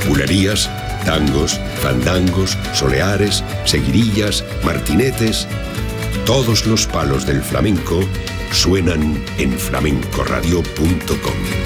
bulerías, tangos, fandangos, soleares, seguirillas, martinetes. Todos los palos del flamenco suenan en flamencoradio.com.